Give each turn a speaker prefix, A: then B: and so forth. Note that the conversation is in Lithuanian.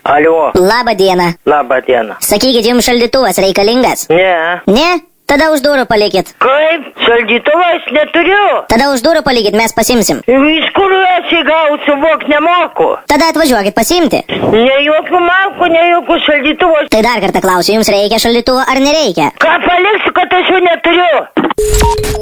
A: Alio.
B: Labą dieną.
A: Labą dieną.
B: Sakykit, jums šaldytuvas reikalingas?
A: Ne.
B: Ne? Tada už durų palikit.
A: Kaip? Šaldytuvas neturiu.
B: Tada už durų palikit, mes pasimsim.
A: Iš kur aš įgausiu, vok nemoku.
B: Tada atvažiuokit pasimti.
A: Ne jokių malkų, ne jokių šaldytuvų.
B: Tai dar kartą klausiu, jums reikia šaldytuvo ar nereikia?
A: Ką paliksiu, kad aš jų neturiu?